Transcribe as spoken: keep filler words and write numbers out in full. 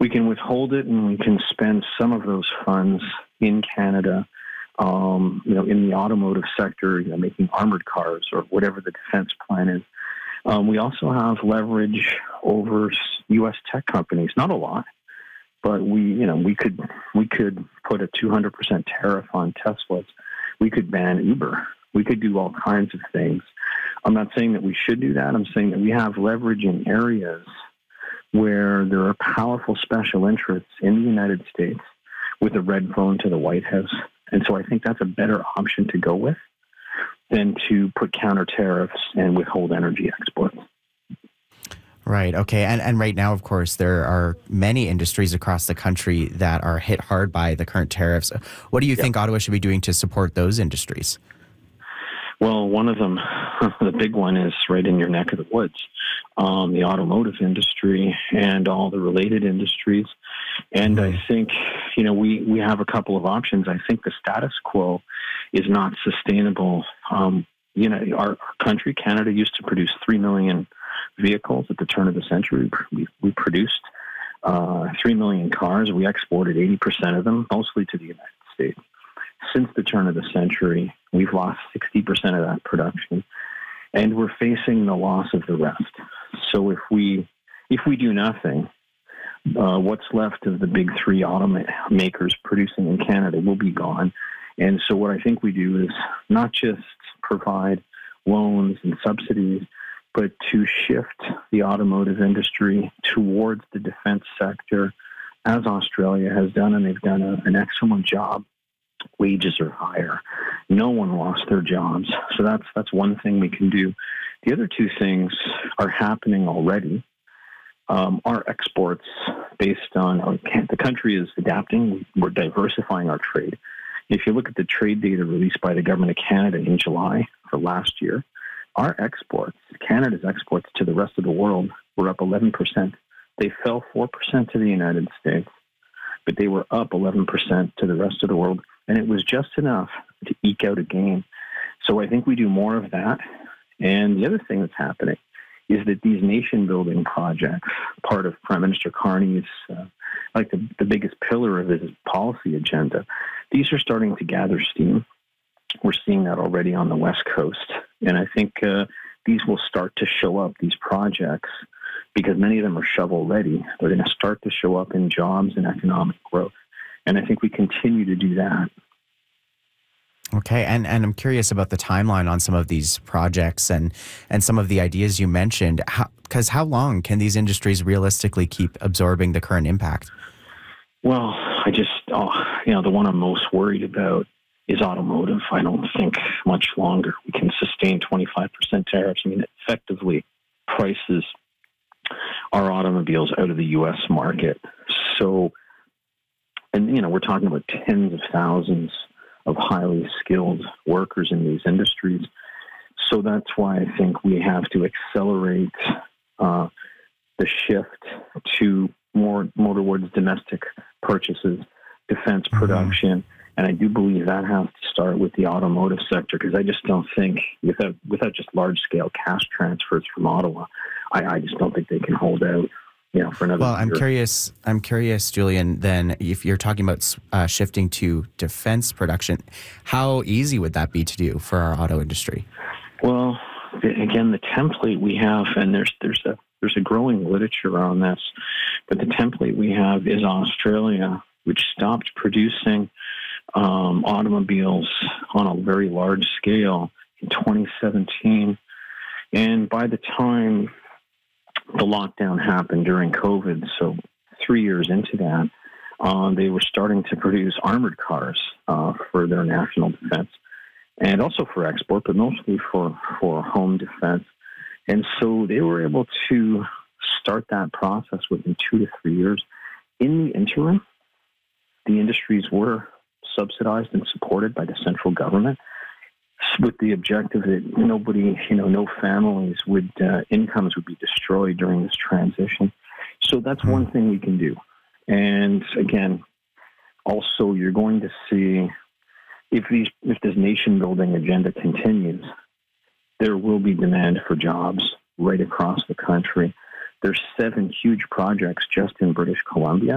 we can withhold it and we can spend some of those funds in Canada, um, you know, in the automotive sector, you know, making armored cars or whatever the defense plan is. Um, we also have leverage over U S tech companies, not a lot, but we, you know, we could we could put a two hundred percent tariff on Teslas. We could ban Uber. We could do all kinds of things. I'm not saying that we should do that. I'm saying that we have leverage in areas where there are powerful special interests in the United States with a red phone to the White House. And so I think that's a better option to go with than to put counter tariffs and withhold energy exports. Right. Okay. And and right now, of course, there are many industries across the country that are hit hard by the current tariffs. What do you yep. think Ottawa should be doing to support those industries? Well, one of them, the big one, is right in your neck of the woods, um, the automotive industry and all the related industries. And mm-hmm. I think, you know, we, we have a couple of options. I think the status quo is not sustainable. Um, you know, our, our country, Canada, used to produce three million vehicles at the turn of the century. We, we produced uh, three million cars. We exported eighty percent of them, mostly to the United States. Since the turn of the century, we've lost sixty percent of that production, and we're facing the loss of the rest. So if we if we do nothing, uh, what's left of the big three automakers producing in Canada will be gone. And so what I think we do is not just provide loans and subsidies, but to shift the automotive industry towards the defense sector, as Australia has done, and they've done a, an excellent job. Wages are higher. No one lost their jobs. So that's that's one thing we can do. The other two things are happening already. Um, our exports, based on our, the country is adapting. We're diversifying our trade. If you look at the trade data released by the Government of Canada in July for last year, our exports, Canada's exports to the rest of the world, were up eleven percent. They fell four percent to the United States, but they were up eleven percent to the rest of the world. And it was just enough to eke out a gain. So I think we do more of that. And the other thing that's happening is that these nation-building projects, part of Prime Minister Carney's, uh, like the, the biggest pillar of his policy agenda, these are starting to gather steam. We're seeing that already on the West Coast. And I think uh, these will start to show up, these projects, because many of them are shovel-ready. They're going to start to show up in jobs and economic growth. And I think we continue to do that. Okay, and, and I'm curious about the timeline on some of these projects and, and some of the ideas you mentioned. Because how, how long can these industries realistically keep absorbing the current impact? Well, I just, oh, you know, the one I'm most worried about is automotive. I don't think much longer we can sustain twenty-five percent tariffs. I mean, it effectively prices our automobiles out of the U S market. So, and, you know, we're talking about tens of thousands of highly skilled workers in these industries. So that's why I think we have to accelerate uh, the shift to more, more towards domestic purchases, defense production. Mm-hmm. And I do believe that has to start with the automotive sector, because I just don't think, without without just large-scale cash transfers from Ottawa, I, I just don't think they can hold out. You know, for another well, I'm year. curious. I'm curious, Julian. Then, if you're talking about uh, shifting to defense production, how easy would that be to do for our auto industry? Well, again, the template we have, and there's there's a there's a growing literature on this, but the template we have is Australia, which stopped producing um, automobiles on a very large scale in twenty seventeen, and by the time the lockdown happened during COVID, so three years into that, uh, they were starting to produce armored cars uh, for their national defense, and also for export, but mostly for, for home defense. And so they were able to start that process within two to three years. In the interim, the industries were subsidized and supported by the central government, with the objective that nobody, you know, no families would, uh, incomes would be destroyed during this transition. So that's one thing we can do. And again, also you're going to see, if these, if this nation building agenda continues, there will be demand for jobs right across the country. There's seven huge projects just in British Columbia